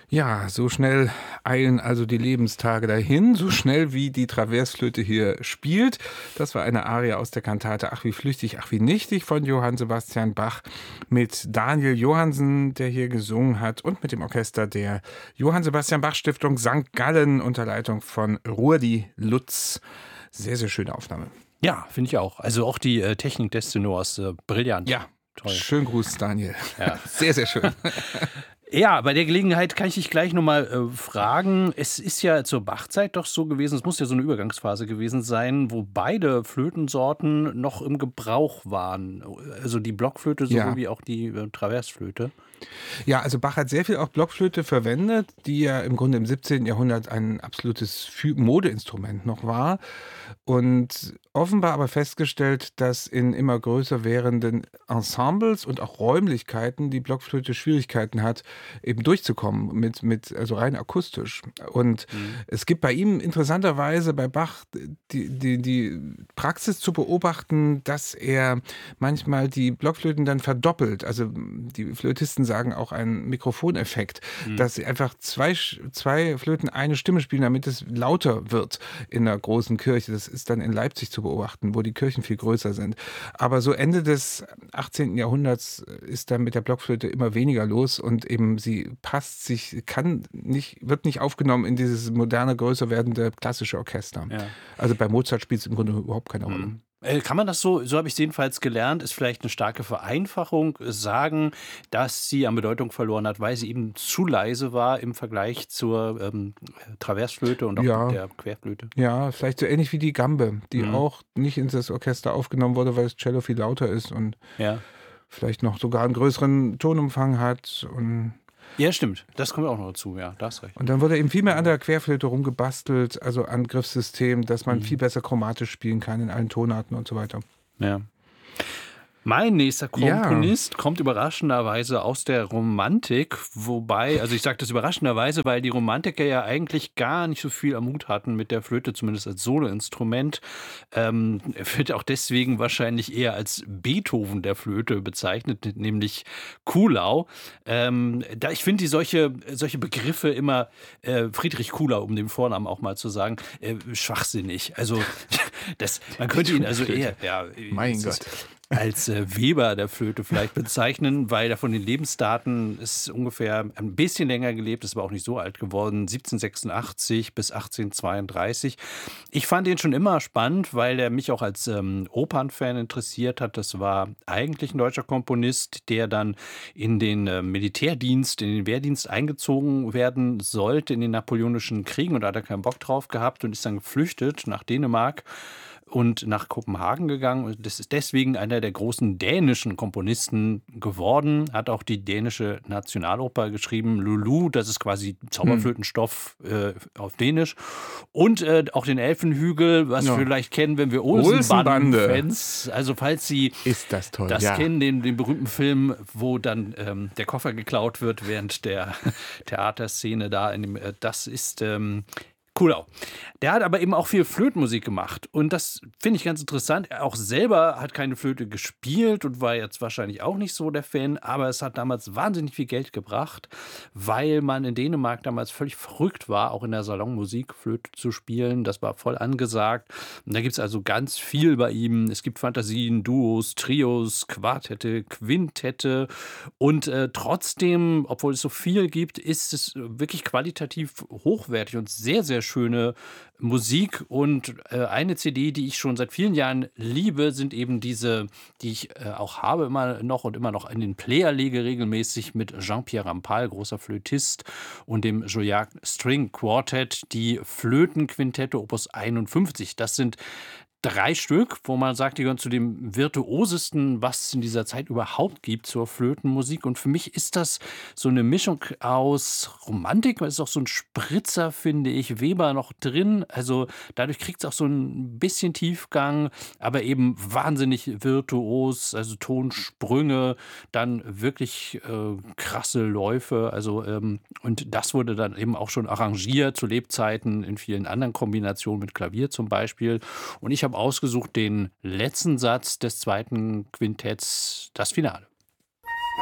Ja, so schnell eilen also die Lebenstage dahin, so schnell wie die Traversflöte hier spielt. Das war eine Arie aus der Kantate Ach wie flüchtig, ach wie nichtig von Johann Sebastian Bach mit Daniel Johansen, der hier gesungen hat, und mit dem Orchester der Johann Sebastian Bach Stiftung St. Gallen unter Leitung von Rudi Lutz. Sehr, sehr schöne Aufnahme. Ja, finde ich auch. Also auch die Technik des Tenors, brillant. Ja, Toll. schönen Gruß, Daniel. Ja. Sehr, sehr schön. Ja, bei der Gelegenheit kann ich dich gleich nochmal fragen. Es ist ja zur Bachzeit doch so gewesen, es muss ja so eine Übergangsphase gewesen sein, wo beide Flötensorten noch im Gebrauch waren. Also die Blockflöte sowohl Ja. wie auch die Traversflöte. Ja, also Bach hat sehr viel auch Blockflöte verwendet, die ja im Grunde im 17. Jahrhundert ein absolutes Modeinstrument noch war. Und offenbar aber festgestellt, dass in immer größer werdenden Ensembles und auch Räumlichkeiten die Blockflöte Schwierigkeiten hat, eben durchzukommen also rein akustisch. Und es gibt bei ihm interessanterweise bei Bach die Praxis zu beobachten, dass er manchmal die Blockflöten dann verdoppelt. Also die Flötisten sagen auch einen Mikrofoneffekt, dass sie einfach zwei Flöten eine Stimme spielen, damit es lauter wird in der großen Kirche. Das ist dann in Leipzig zu beobachten, wo die Kirchen viel größer sind. Aber so Ende des 18. Jahrhunderts ist dann mit der Blockflöte immer weniger los und eben sie wird nicht aufgenommen in dieses moderne, größer werdende klassische Orchester. Ja. Also bei Mozart spielt es im Grunde überhaupt keine Rolle. Kann man das so habe ich es jedenfalls gelernt, ist vielleicht eine starke Vereinfachung, sagen, dass sie an Bedeutung verloren hat, weil sie eben zu leise war im Vergleich zur Traversflöte und auch Ja. der Querflöte. Ja, vielleicht so ähnlich wie die Gambe, die auch nicht ins das Orchester aufgenommen wurde, weil das Cello viel lauter ist und Ja. vielleicht noch sogar einen größeren Tonumfang hat. Ja, stimmt. Das kommt auch noch dazu, ja, da hast recht. Und dann wurde eben viel mehr an der Querflöte rumgebastelt, also an Griffsystem, dass man viel besser chromatisch spielen kann in allen Tonarten und so weiter. Ja. Mein nächster Komponist kommt überraschenderweise aus der Romantik, wobei, also ich sage das überraschenderweise, weil die Romantiker ja eigentlich gar nicht so viel am Hut hatten mit der Flöte, zumindest als Soloinstrument. Er wird auch deswegen wahrscheinlich eher als Beethoven der Flöte bezeichnet, nämlich Kuhlau. Ich finde solche Begriffe immer, Friedrich Kuhlau, um den Vornamen auch mal zu sagen, schwachsinnig. Also man könnte ihn also eher, Mein Gott. als Weber der Flöte vielleicht bezeichnen, weil er von den Lebensdaten ist ungefähr ein bisschen länger gelebt, ist aber auch nicht so alt geworden, 1786 bis 1832. Ich fand ihn schon immer spannend, weil er mich auch als Opernfan interessiert hat. Das war eigentlich ein deutscher Komponist, der dann in den Militärdienst, in den Wehrdienst eingezogen werden sollte in den Napoleonischen Kriegen, und da hat er keinen Bock drauf gehabt und ist dann geflüchtet nach Dänemark und nach Kopenhagen gegangen. Und das ist deswegen einer der großen dänischen Komponisten geworden. Hat auch die dänische Nationaloper geschrieben, Lulu, das ist quasi Zauberflötenstoff auf Dänisch. Und auch den Elfenhügel, was wir vielleicht kennen, wenn wir Olsenbanden-Fans, also falls Sie Ist das toll, das ja. kennen, den berühmten Film, wo dann der Koffer geklaut wird während der Theaterszene da. Das ist Kuhlau. Der hat aber eben auch viel Flötenmusik gemacht. Und das finde ich ganz interessant. Er auch selber hat keine Flöte gespielt und war jetzt wahrscheinlich auch nicht so der Fan. Aber es hat damals wahnsinnig viel Geld gebracht, weil man in Dänemark damals völlig verrückt war, auch in der Salonmusik Flöte zu spielen. Das war voll angesagt. Und da gibt es also ganz viel bei ihm. Es gibt Fantasien, Duos, Trios, Quartette, Quintette. Und trotzdem, obwohl es so viel gibt, ist es wirklich qualitativ hochwertig und sehr, sehr schöne Musik. Und eine CD, die ich schon seit vielen Jahren liebe, sind eben diese, die ich auch habe immer noch in den Player lege regelmäßig, mit Jean-Pierre Rampal, großer Flötist, und dem Juilliard String Quartet, die Flötenquintette Opus 51. Das sind 3 Stück, wo man sagt, die gehören zu dem virtuosesten, was es in dieser Zeit überhaupt gibt zur Flötenmusik. Und für mich ist das so eine Mischung aus Romantik, es ist auch so ein Spritzer, finde ich, Weber noch drin. Also dadurch kriegt es auch so ein bisschen Tiefgang, aber eben wahnsinnig virtuos, also Tonsprünge, dann wirklich krasse Läufe. Also und das wurde dann eben auch schon arrangiert zu Lebzeiten in vielen anderen Kombinationen mit Klavier zum Beispiel. Und ich habe ausgesucht den letzten Satz des zweiten Quintetts, das Finale.